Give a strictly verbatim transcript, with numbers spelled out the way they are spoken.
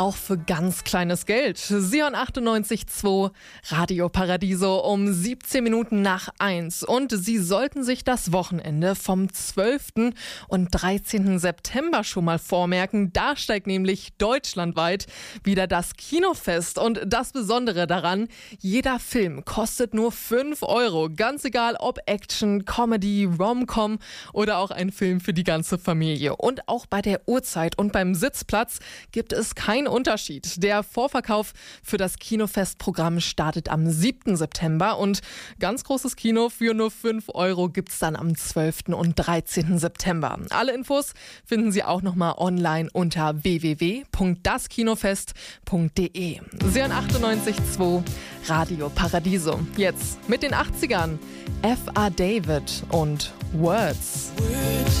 Auch für ganz kleines Geld. Sie hören achtundneunzig Komma zwei Radio Paradiso um siebzehn Minuten nach eins. Und Sie sollten sich das Wochenende vom zwölften und dreizehnten September schon mal vormerken. Da steigt nämlich deutschlandweit wieder das Kinofest. Und das Besondere daran, jeder Film kostet nur fünf Euro. Ganz egal, ob Action, Comedy, Rom-Com oder auch ein Film für die ganze Familie. Und auch bei der Uhrzeit und beim Sitzplatz gibt es keinen Unterschied. Der Vorverkauf für das Kinofestprogramm startet am siebten September und ganz großes Kino für nur fünf Euro gibt es dann am zwölften und dreizehnten September. Alle Infos finden Sie auch nochmal online unter w w w punkt das kinofest punkt d e. Sie hören achtundneunzig Komma zwei Radio Paradiso. Jetzt mit den achtzigern. F A David und Words.